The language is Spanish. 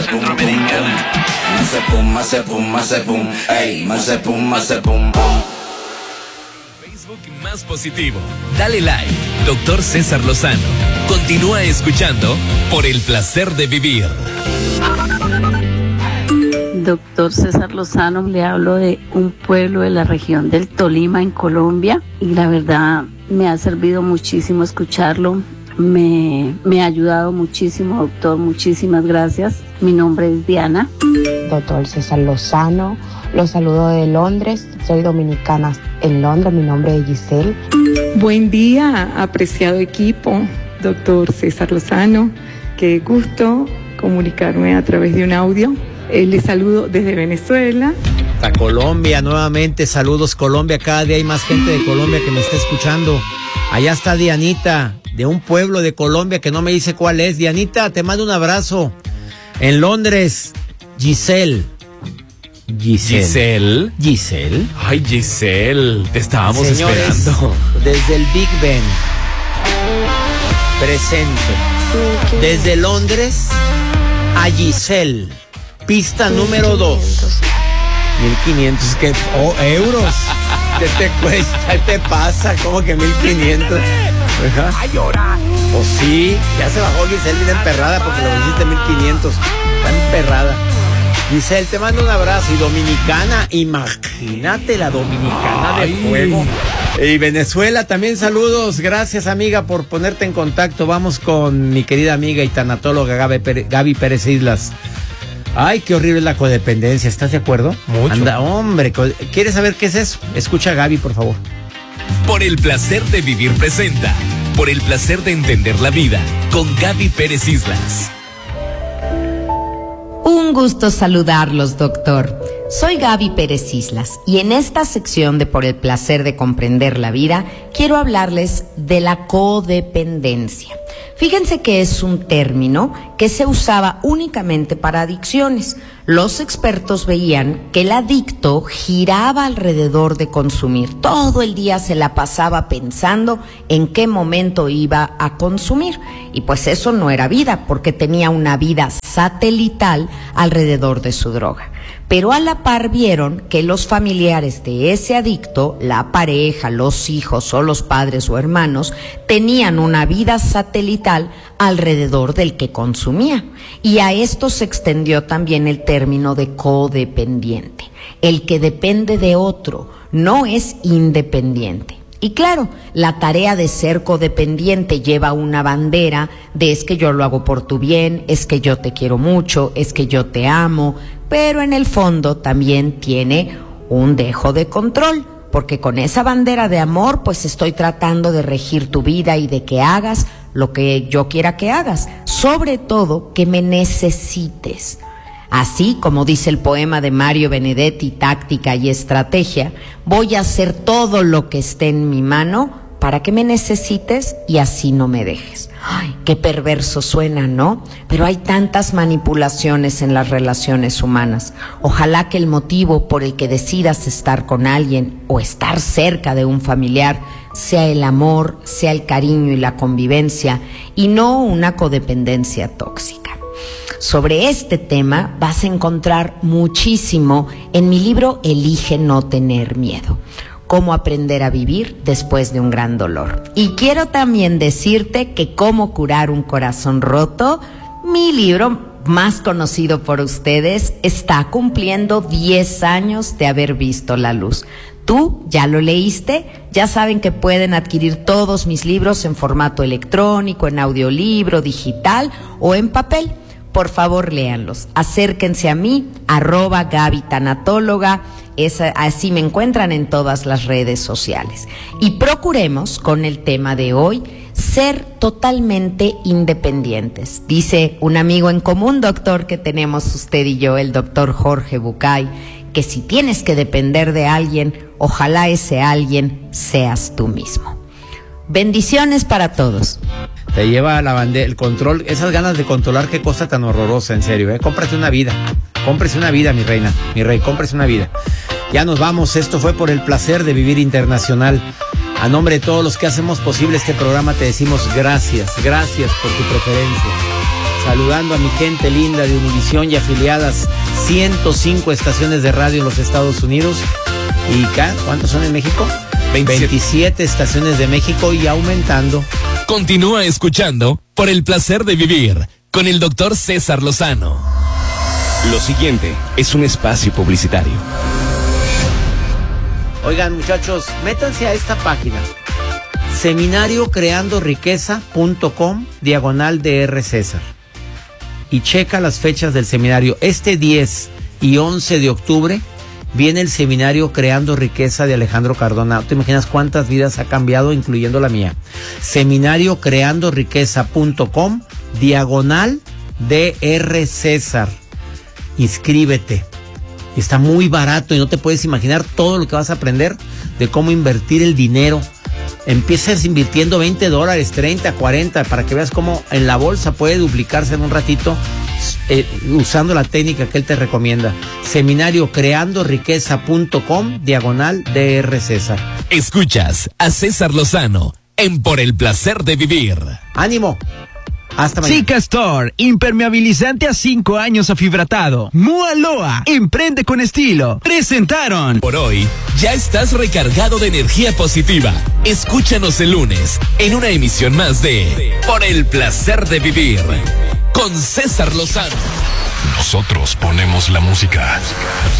boom, más boom, ey, más boom, boom. Facebook más positivo. Dale like, Dr. César Lozano. Continúa escuchando Por el Placer de Vivir. Doctor César Lozano, le hablo de un pueblo de la región del Tolima en Colombia y la verdad me ha servido muchísimo escucharlo, me ha ayudado muchísimo, doctor, muchísimas gracias. Mi nombre es Diana. Doctor César Lozano, los saludo de Londres, soy dominicana en Londres, mi nombre es Giselle. Buen día, apreciado equipo, doctor César Lozano, qué gusto comunicarme a través de un audio. Les saludo desde Venezuela. A Colombia, nuevamente, saludos Colombia, cada día hay más gente de Colombia que me está escuchando. Allá está Dianita, de un pueblo de Colombia que no me dice cuál es. Dianita, te mando un abrazo. En Londres, Giselle. Giselle. Ay, Giselle, te estábamos esperando. Desde el Big Ben, presente. Desde Londres a Giselle. Pista número 2. 1500, que euros. ¿Qué te cuesta? ¿Qué te pasa? ¿Cómo que 1500? ¡A llorar! Pues sí, ya se bajó Giselle bien emperrada porque le pusiste 1500. Está emperrada. Giselle, te mando un abrazo. Y dominicana, imagínate la dominicana de fuego. Y Venezuela, también saludos. Gracias, amiga, por ponerte en contacto. Vamos con mi querida amiga y tanatóloga Gaby Pérez Islas. Ay, qué horrible la codependencia, ¿estás de acuerdo? Mucho. Anda, hombre, ¿quieres saber qué es eso? Escucha a Gaby, por favor. Por el Placer de Vivir presenta Por el Placer de Entender la Vida con Gaby Pérez Islas. Un gusto saludarlos, doctor. Soy Gaby Pérez Islas y en esta sección de Por el Placer de Comprender la Vida quiero hablarles de la codependencia. Fíjense que es un término que se usaba únicamente para adicciones. Los expertos veían que el adicto giraba alrededor de consumir. Todo el día se la pasaba pensando en qué momento iba a consumir. Y pues eso no era vida, porque tenía una vida satelital alrededor de su droga. Pero a la par vieron que los familiares de ese adicto, la pareja, los hijos o los padres o hermanos, tenían una vida satelital alrededor del que consumía. Y a esto se extendió también el término de codependiente. El que depende de otro no es independiente. Y claro, la tarea de ser codependiente lleva una bandera de es que yo lo hago por tu bien, es que yo te quiero mucho, es que yo te amo, pero en el fondo también tiene un dejo de control, porque con esa bandera de amor pues estoy tratando de regir tu vida y de que hagas lo que yo quiera que hagas, sobre todo que me necesites. Así como dice el poema de Mario Benedetti, Táctica y Estrategia, voy a hacer todo lo que esté en mi mano para que me necesites y así no me dejes. Ay, qué perverso suena, ¿no? Pero hay tantas manipulaciones en las relaciones humanas. Ojalá que el motivo por el que decidas estar con alguien o estar cerca de un familiar sea el amor, sea el cariño y la convivencia y no una codependencia tóxica. Sobre este tema vas a encontrar muchísimo en mi libro Elige no tener miedo. Cómo aprender a vivir después de un gran dolor. Y quiero también decirte que Cómo curar un corazón roto, mi libro más conocido por ustedes, está cumpliendo 10 años de haber visto la luz. ¿Tú ya lo leíste? Ya saben que pueden adquirir todos mis libros en formato electrónico, en audiolibro, digital o en papel. Por favor, léanlos. Acérquense a mí, @Gaby Tanatóloga. Así me encuentran en todas las redes sociales. Y procuremos, con el tema de hoy, ser totalmente independientes. Dice un amigo en común, doctor, que tenemos usted y yo, el doctor Jorge Bucay, que si tienes que depender de alguien, ojalá ese alguien seas tú mismo. Bendiciones para todos. Te lleva la bandera, el control, esas ganas de controlar, qué cosa tan horrorosa, en serio, Cómprate una vida, mi reina, mi rey, cómprese una vida. Ya nos vamos, esto fue Por el Placer de Vivir Internacional. A nombre de todos los que hacemos posible este programa te decimos gracias por tu preferencia. saludando a mi gente linda de Univisión y afiliadas 105 estaciones de radio en los Estados Unidos. ¿Y cuántos son en México? 27 estaciones de México y aumentando. Continúa escuchando Por el Placer de Vivir con el doctor César Lozano. Lo siguiente es un espacio publicitario. Oigan, muchachos, métanse a esta página. seminariocreandoriqueza.com/Dr. César. Y checa las fechas del seminario. Este 10 y 11 de octubre viene el seminario Creando Riqueza de Alejandro Cardona. ¿Te imaginas cuántas vidas ha cambiado, incluyendo la mía? seminariocreandoriqueza.com/Dr. César. Inscríbete. Está muy barato y no te puedes imaginar todo lo que vas a aprender de cómo invertir el dinero. Empiezas invirtiendo $20, 30, 40, para que veas cómo en la bolsa puede duplicarse en un ratito usando la técnica que él te recomienda. seminariocreandoriqueza.com/Dr. César. Escuchas a César Lozano en Por el Placer de Vivir. ¡Ánimo! Hasta mañana. Zika Store, impermeabilizante a 5 años afibratado. Mualoa, emprende con estilo. Presentaron. Por hoy, ya estás recargado de energía positiva. Escúchanos el lunes en una emisión más de Por el Placer de Vivir con César Lozano. Nosotros ponemos la música.